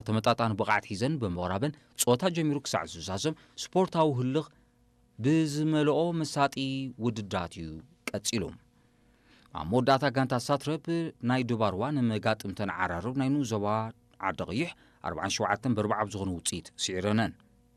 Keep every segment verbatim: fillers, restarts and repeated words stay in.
ተመጣጣን ብቕዓት ሒዘን ብምቕራበን ጾታ ጀሚሩ ክሳዕ ዝሳሰብ ስፖርታዊ ህልኽ ብዝመልኦ መሳጢ ውድድራት እዩ ቀጺሉ ኣብ መወዳእታ ጋንታ ሳትረብ ናይ ድባርዋ ንመጋጥምተን ዓራርብ ናይ ንኡ ዞባ ዓዲ ቀይሕ ኣርባዓን ሸውዓተን ብኣርባዓ ዝኾነ ውፅኢት ስዒረነን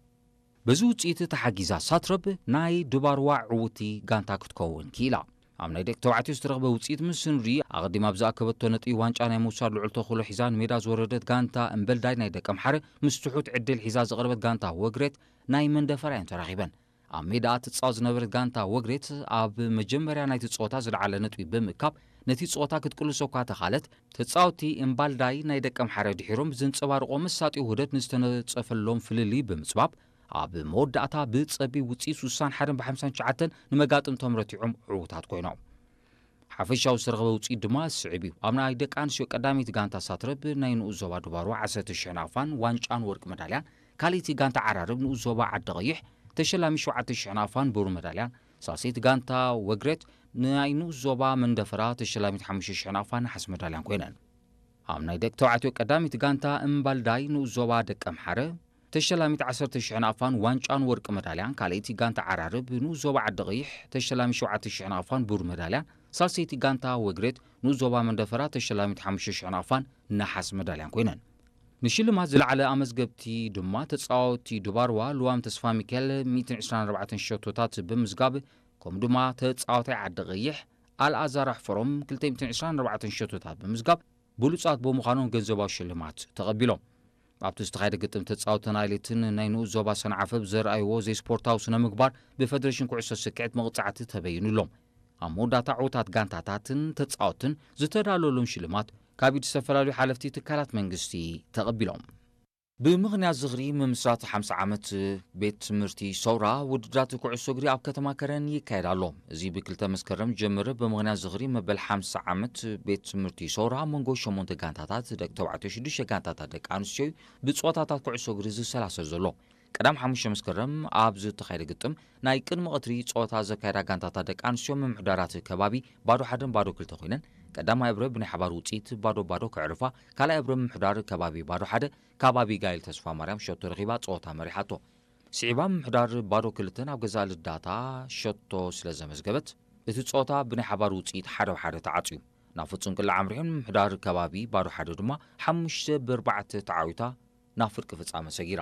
በዚ ውፅኢት ተሓጊዛ ሳትረብ ናይ ድባርዋ ዕውቲ ጋንታ ክትከውን ኪኢላ ኣብ ናይ ደቂ ተባዕትዮ ዝተረኽበ ውፅኢት ምስ ንሪኢ ኣቐዲማ ብዝኣከበቶ ነጥቢ ዋንጫ ናይ ምውሳድ ልዑል ተኽእሎ ሒዛ ንሜዳ ዝወረደት ጋንታ እምበልዳይ ናይ ደቂ ኣምሓረ ምስ ትሑት ዕድል ሒዛ ዘቕረበት ጋንታ ወግሬት ናይ መንደፈራ እየን ተራኺበን ኣብ ሜዳ ትጻወት ዝነበረት ጋንታ ወግሬት ኣብ መጀመርያ ናይቲ ጾታ ዝለዓለ ነጥቢ ብምእካብ ነቲ ጾታ ክትቅልሶ እኳ ተኻለት ተጻወቲ እምባልዳይ ናይ ደቂ ኣምሓረ ድሒሮም ብዘንጸባርቆ መሳጢ ውህደት ንዝተነጸፈሎም ፍልሊ ብምጽባብ ኣብ መወዳእታ ብጸቢብ ውፅኢት ስሳን ሓደን ብሓምሳን ሸዓተን ንመጋጥምቶም ረቲዖም ዕዉታት ኮይኖም ሓፈሻዊ ዝተረኸበ ውፅኢት ድማ ስዕብ እዩ ኣብ ናይ ደቂ ኣንስትዮ ቀዳሚት ጋንታ ሳትረብ ናይ ንኡስ ዞባ ድባርዋ ዓሰርተ ሽሕ ናፋን ዋንጫን ወርቂ መዳልያን ካልእቲ ጋንታ ዓራርብ ንኡስ ዞባ ዓዲ ቀይሕ ተሸላሚ ሸውዓተ ሽሕ ናፋን ብሩር መዳልያን ሳልሰይቲ ጋንታ ወግሬት ናይ ንኡስ ዞባ መንደፈራ ተሸላሚት ሓሙሽተ ሽሕ ናፋን ናሓስ መዳልያን ኮይነን ኣብ ናይ ደቂ ተባዕትዮ ቀዳሚት ጋንታ እምባልዳይ ንኡስ ዞባ ደቂ ኣምሓረ ተሸላሚት ዓሰርተ ሽሕ ናፋን ዋንጫን ወርቂ መዳልያን ካልእቲ ጋንታ ዓራርብ ንኡስ ዞባ ዓዲ ቀይሕ ተሸላሚ ሸውዓተ ሽሕ ናፋን ብሩር መዳልያን ሳልሰይቲ ጋንታ ወግሬት ንኡስ ዞባ መንደፈራ ተሸላሚት ሓሙሽተ ሽሕ ናፋን ናሓስ መዳልያን ኮይነን ንሽልማት ዝለዓለ ኣመዝገብቲ ድማ ተጻወቲ ድባርዋ ልዋም ተስፋ ሚካኤል ሚእትን ዕስራን ኣርባዕተን ሸቶታት ብምዝጋብ ከምኡ ድማ ተጻዋታይ ዓዲ ቀይሕ ኣልኣዛር ኣሕፈሮም ክልተ ሚእትን ዕስራን ኣርባዕተን ሸቶታት ብምዝጋብ ብሉጻት ብምዃኖም ገንዘባዊ ሽልማት ተቐቢሎም ኣብቲ ዝተኻየደ ግጥም ተጻወተን ኣይሌትን ናይ ንኡስ ዞባ ሰንዓፈ ብዘርኣይዎ ዘይስፖርታዊ ስነ ምግባር ብፌደሬሽን ኩዕሶ ስክዔት መቕጻዕቲ ተበይኑሎም ኣብ መወዳእታ ዕዉታት ጋንታታትን ተጻወትን ዝተዳለወሎም ሽልማት ካብ ኢድ ዝተፈላለዩ ሓለፍቲ ትካላት መንግስቲ ተቐቢሎም ብምኽንያት ዝኽሪ ምምስራት ሓምሳ ዓመት ቤት ትምህርቲ ሰውራ ውድድራት ኩዕሶ እግሪ ኣብ ከተማ ከረን ይካየድ ኣሎ እዚ ብክልተ መስከረም ጀመረ ብምኽንያት ዝኽሪ መበል ሓምሳ ዓመት ቤት ትምህርቲ ሰውራ መንጎ ሸሞንተ ጋንታታት ደቂ ተባዕትዮ ሽዱሽተ ጋንታታት ደቂ ኣንስትዮ ብፆታታት ኩዕሶ እግሪ ዝሰላሰል ዘሎ ቀዳም ሓሙሽተ መስከረም ኣብ ዝተኻየደ ግጥም ናይ ቅድሚ ቀትሪ ፆታ ዘካየዳ ጋንታታት ደቂ ኣንስትዮ ምምሕዳራት ከባቢ ባዶ ሓደን ባዶ ክልተ ኮይነን ቀዳማይ እብረ ብናይ ሓባር ውፅኢት ባዶ ባዶ ክዕርፋ ካልኣይ እብረ ምምሕዳር ከባቢ ባዶ ሓደ ከባቢ ጋይል ተስፋ ማርያም ሸቶ ረኺባ ፆታ መሪሓቶ ስዒባ ምምሕዳር ባዶ ክልተን ኣብ ገዛ ልዳታ ሸቶ ስለ ዘመዝገበት እቲ ፆታ ብናይ ሓባር ውፅኢት ሓደ ሓደ ተዓፅዩ ናብ ፍጹም ቅልዕ ኣምሪሖም ምምሕዳር ከባቢ ባዶ ሓደ ድማ ሓሙሽተ ብኣርባዕተ ተዓዊታ ናብ ፍርቂ ፍጻመ ሰጊራ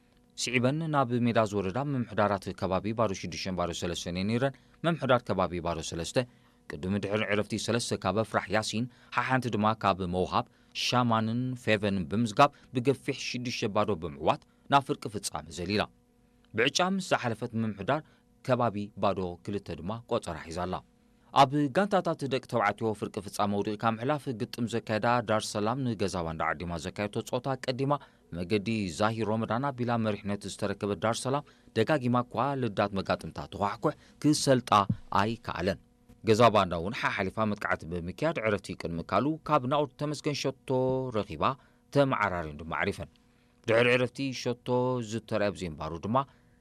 ስዒበን ናብ ሜዳ ዝወረዳ ምምሕዳራት ከባቢ ባዶ ሽዱሽተን ባዶ ሰለስተን ነይረን ምምሕዳር ከባቢ ባዶ ሰለስተ ቅድሚ ድሕሪ ዕረፍቲ ሰለስተ ካብ ኣፍራሕ ያሲን ሓሓንቲ ድማ ካብ መውሃብ ሻማንን ፌቨንን ብምዝጋብ ብገፊሕ ሽዱሽተ ባዶ ብምዕዋት ናብ ፍርቂ ፍጻመ ዘሊላ ብዕጫ ምስ ዝሓለፈት ምምሕዳር ከባቢ ባዶ ክልተ ድማ ቆፀራ ሒዛላ ኣብ ጋንታታት ደቂ ተባዕትዮ ፍርቂ ፍጻመ ውድቕካ ምሕላፍ ግጥም ዘካየዳ ዳር ሰላም ንገዛ ባንዳ ዓዲማ ዘካየቶ ፆታ ቀዲማ መገዲ ዛሂር ሮመዳን ኣቢላ መሪሕነት ዝተረከበት ዳር ሰላም ደጋጊማ እኳ ልዳት መጋጥምታ ተኳሕኩሕ ክሰልጣ ኣይከኣለን ገዛ ባንዳ እውን ሓሓሊፋ መጥቃዕቲ ብምክያድ ዕረፍቲ ቅድሚ ካሉ ካብ ናኡር ተመስገን ሸቶ ረኺባ ተመዓራርዮን ድማ ዓሪፈን ድሕሪ ዕረፍቲ ሸቶ ዝተረአየ ብዘይምባሩ ድማ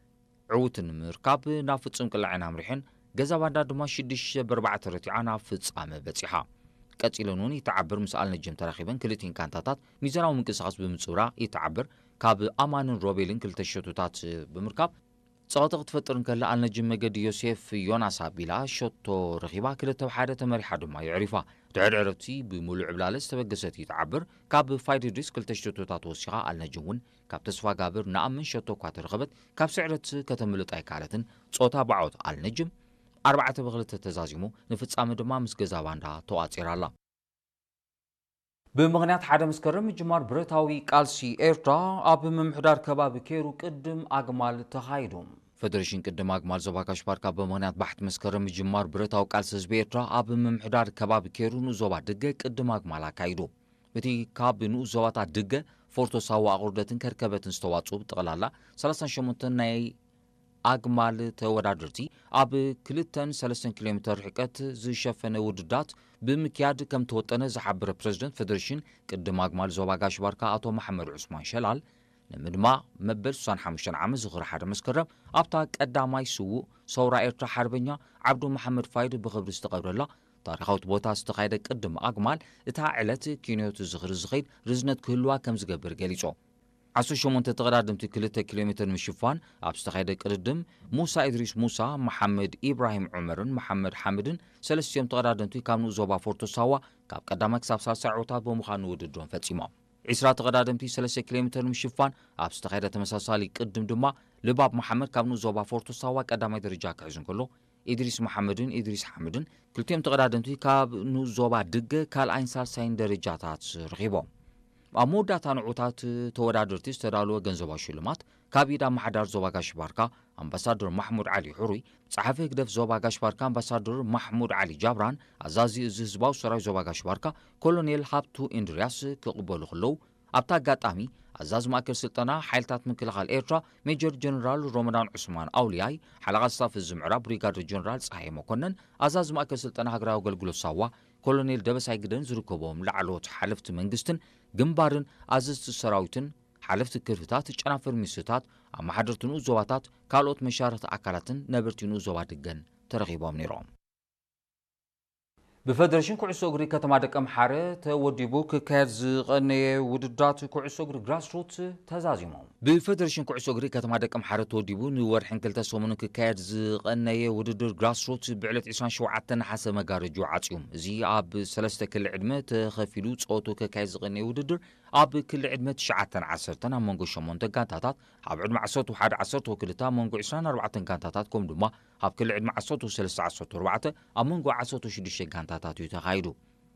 ዕዉትን ምርካብ ናብ ፍጹም ቅላዕን ኣምሪሐን ገዛ ባንዳ ድማ ሽዱሽተ ብኣርባዕተ ረቲዓ ናብ ፍጻመ በፂሓ ቀፂለን እውን ይተዓብር ምስ ኣልነጅም ተራኺበን ክልቲን ጋንታታት ሚዛናዊ ምንቅስቓስ ብምፅውራ ይተዓብር ካብ ኣማንን ሮቤልን ክልተ ሸቶታት ብምርካብ ፀቕጥቕ ትፈጥር እንከላ ኣልነጅም መገዲ ዮሴፍ ዮናስ ኣቢላ ሸቶ ረኺባ ክልተ ብሓደ ተመሪሓ ድማ ይዕሪፋ ድሕሪ ዕረፍቲ ብምሉእ ዕብላለ ዝተበገሰት ይተዓብር ካብ ፋይድሪስ ክልተ ሸቶታት ወሲኻ ኣልነጅም እውን ካብ ተስፋ ጋብር ንኣምን ሸቶ እኳ ተረኸበት ካብ ስዕረት ከተምልጥ ኣይከኣለትን ፆታ በዓወት ኣልነጅም ኣርባዕተ ብክልተ ተዛዚሙ ንፍጻመ ድማ ምስ ገዛ ባንዳ ተዋፂራላ ብምኽንያት ሓደ መስከረም ምጅማር ብረታዊ ቃልሲ ኤርትራ ኣብ ምምሕዳር ከባቢ ከይሩ ቅድም ኣግማል ተኻይዱ ፌደሬሽን ቅድም ኣግማል ዞባ ካሽፓርካ ብምኽንያት ባሕቲ መስከረም ምጅማር ብረታዊ ቃልሲ ህዝቢ ኤርትራ ኣብ ምምሕዳር ከባቢ ከይሩ ንዞባ ድገ ቅድም ኣግማል ኣካይዱ እቲ ካብ ንኡስ ዞባታት ድገ ፎርቶሳዋ ኣቑርደትን ከርከበትን ዝተዋፅኡ ብጠቕላላ ሰላሳ ሸሞንተ ናይ ኣግማል ተወዳደርቲ ኣብ ክልተን ሰለስተን ኪሎ ሜትር ርሕቀት ዝሸፈነ ውድዳት ብምክያድ ከም ተወጠነ ዝሓበረ ፕሬዚደንት ፌደሬሽን ቅድም ኣግማል ዞባ ጋሽባርካ ኣቶ መሐመድ ዑስማን ሸላል ንምድማቕ መበል ስሳን ሓሙሽተ ዓመት ዝኽሪ ሓደ መስከረም ኣብታ ቀዳማይ ስውእ ሰውራ ኤርትራ ሓርበኛ ዓብዱ መሐመድ ፋይድ ብኽብሪ ዝተቐብረላ ታሪኻዊት ቦታ ዝተኻየደ ቅድም ኣግማል እታ ዕለት ኪንዮት ዝኽሪ ዝኸይድ ርዝነት ክህልዋ ከም ዝገብር ገሊጾ عشرة شمونت تقدم تكلته كيلومتر مشفان أبستخيد قدم موسى إدريس موسى محمد إبراهيم عمر محمد حمدن سلسيوم تقدم تي كامنو زوبا فورتو سوا كاب قدامك سابسا ساعوتات بمخانو وددون فتسيما عشرة تقدم تي سلسة كيلومتر مشفان أبستخيد تمساسالي قدم دما لباب محمد كامنو زوبا فورتو سوا قدامك درجاك عزن كله إدريس محمدن إدريس حمدن كلتيم تقدم تي كاب نو زوبا دق كال أينسال ساين درجاتات رغيبهم أمودات نعوتات تورادرتي استدالو جنزبا شلمات كابيدا محدار زوباغاش باركا أمباسادور محمود علي حوري صحفي كدف زوباغاش باركا أمباسادور محمود علي جابران عزازي ززباو سراي زوباغاش باركا كولونيل هابتو إندرياس كقبولو خلو أبتا قاتامي عزاز ماكر سلطنا حيلتات من كلغال إيرترا ميجر جنرال رومدان عثمان أولياي حلقة صاف الزمعرا بريغادر جنرال صحي مكونن عزاز ماكر سلطنا هقراو قلقلو ساوا كولونيل دبساي قدن زركبهم لعلوت حلفت منجستن جنبارن عززت السراوتن حلفت كرفتات ጨናፈር ሚስታት አማሐደርትኑ ዞባታት ካልኦት መሻረት አካላትን ነበርቲኑ ዞባት ገን ተረኺቦም ነይሮም بفدرشن كعسو غري كتما دقم حاره توديبو ككاد زقنيه وددات كعسو غري غراس روت تزازيمو بفدرشن كعسو غري كتما دقم حاره توديبو نورحن كلتا سومنو ككاد زقنيه وددر غراس روت بعلت عشرين وسبعة حسب مغارجو عاصيوم زي اب ثلاثه كل عدمه تخفيلو صوتو ككاد زقنيه وددر اب كل عدمه تسعة عشر تنا مونغو شمون تغانتاتات اب عدمه عصوت واحد عصوت وكلتا مونغو عشرين وأربعة غانتاتات كوم دما اب كل عدمه عصوت ثلاثة عشر وأربعة امونغو عصوت شديشه غانتاتات يتخايدو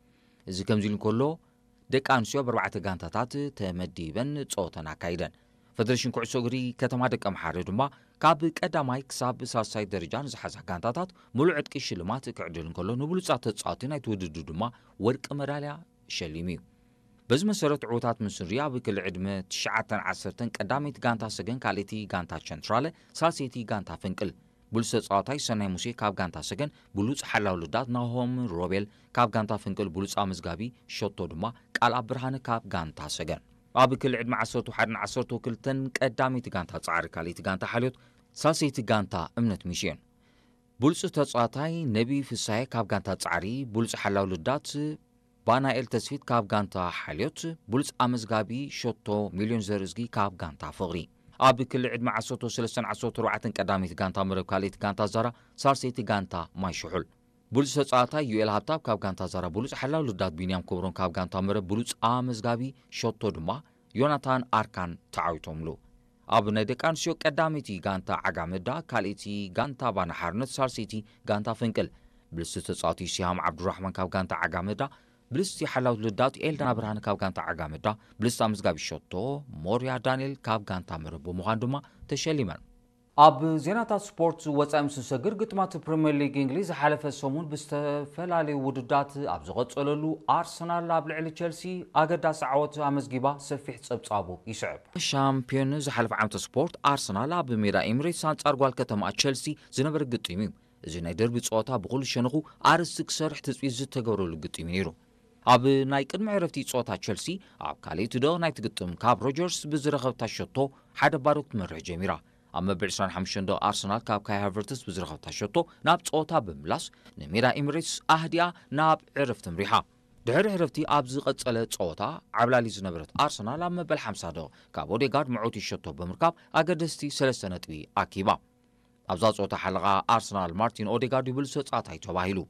إذا كمزيل كله دك أنسيو بربعة غانتاتات تمديبن صوتنا كايدن فدرشن كعسو غري كتما دك أمحاري دما كاب قداماي كساب ساساي درجان زحزح غانتاتات ملعد كشلمات كعدلن كله نبلو صات تصاتنا يتوددو دما ورق ميداليا شليميو بز مسرت عوتات من سوريا بكل عدمه تسعة عشر قداميت غانتا سجن كاليتي غانتا سنترال سالسيتي غانتا فنقل بولس صاوتاي سناي موسي كاب غانتا سجن بولص حلاو لدات ناهم روبيل كاب غانتا فنقل بولص امزغابي شوتو دما قال ابرهان كاب غانتا سجن اب كل عدمه عشرة واحد عشرة كلتن قداميت غانتا صعر كاليتي غانتا حليوت سالسيتي غانتا امنت ميشين بولص تصاوتاي نبي فساي كاب غانتا صعري بولص حلاو لدات بانائل تسفيت كاب غانتا حليوت بولص امزغابي شوتو مليون زرزغي كاب غانتا فغري اب كل عدمه عصوتو ثلاثة عشر أربعة قداميت غانتا مرب كاليت غانتا زرا سارسيتي غانتا ماي شحول بولص صاتا يويل هابتاب كاب غانتا زرا بولص حلاو لدات بينيام كبرون كاب غانتا مرب بولص امزغابي شوتو دما يوناتان اركان تعايتوملو اب ندكانسيو قداميتي غانتا عغامدا كاليتي غانتا بان حرنت سارسيتي غانتا فنقل بلس تصاتي سيام عبد الرحمن كاب غانتا عغامدا بلستي حلاو لدات إلدنا برهان كاب غانتا عغامدا بلستا مزغابي شوتو موريا دانيل كاب غانتا مربو مغاندما تشليمان اب زيناتا سبورت وصام سسغر غتمات بريمير ليج انجليز حلف السمون بستفلالي وددات اب زغصللو ارسنال لاب لعل تشيلسي اغدا سعوت امزغيبا سفيح صبصابو يسعب شامبيون زحلف عامت سبورت ارسنال اب ميدا اميريتس انصار غوال كتما تشيلسي زنبر غطيميم زي ناي دربي صوتا بقول شنخو ارس كسرح تسويز تغورو غطيم نيرو اب ناي قدم عرفتي صوتا تشيلسي اب كاليت دو ناي تغطم كاب روجرز بزرخبتا شوتو حدا باروك مرح جميرا اما بعشرين حمشن دو ارسنال كاب كاي هافرتس بزرخبتا شوتو ناب صوتا بملاس نميرا اميريتس اهديا ناب عرفت مريحه دحر عرفتي اب زقصله صوتا عبلالي زنبرت ارسنال اما بال خمسة دو كاب اوديغارد معوتي شوتو بمركاب اگدستي ثلاثة نطبي اكيبا ابزا صوتا حلقه ارسنال مارتين اوديغارد يبلس صاتاي تباهيلو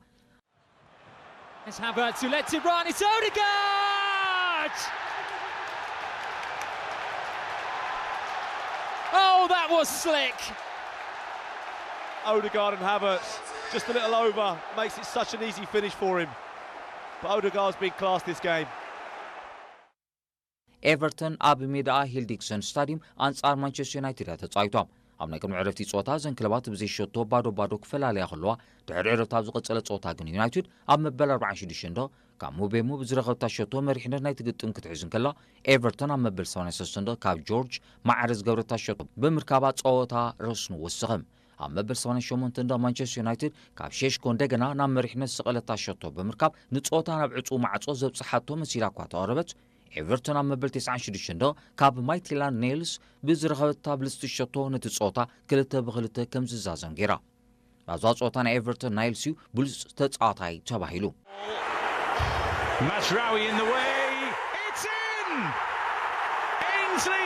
It's Havertz who lets it run, it's Odegaard! Oh, that was slick! Odegaard and Havertz, just a little over, makes it such an easy finish for him. But Odegaard's been class this game. Everton اب ميدا هيل ديكسون ستاديوم انصار مانشستر يونايتد تጻይቶም ኣብ ናይ ቅድሚ ዕረፍቲ ጾታ ዘን ክለባት ብዘይ ሸቶ ባዶ ባዶ ክፈላለያ ከለዋ ድሕሪ ዕረፍቲ ኣብ ዝቐጸለ ጾታ ግን ዩናይትድ ኣብ መበል أربعة وستين ዶ ካብ ሙቤሞ ብዝረኸብታ ሸቶ መሪሕነት ናይ ትግጥም ክትሕዝን ከላ ኤቨርተን ኣብ መበል ثمانية وثلاثين ዶ ካብ ጆርጅ ማዕረ ዝገብረታ ሸቶ ብምርካባ ጾታ ረስኑ ወስኸም ኣብ መበል ثمانية وثمانين ዶ ማንቸስተር ዩናይትድ ካብ ሼሽኮ እንደገና ናብ መሪሕነት ዝቐለታ ሸቶ ብምርካብ ንጾታ ናብ ዕጹ ማዕጾ ዘብጽሓቶ መሲላ እኳ ተቐረበት ኤቨርተን ኣብ መበል تسعة وستين ዶ ካብ ማይትላንድ ኔልስ ብዝረኸበታ ብልስቲ ሸቶ ነቲ ጾታ ክልተ ብክልተ ከም ዝዛዘም ገይራ ኣብዛ ጾታ ናይ ኤቨርተን ናይልስዩ ብሉፅ ተጻዋታይ ተባሂሉ Mazraoui in the way, it's in! Ainsley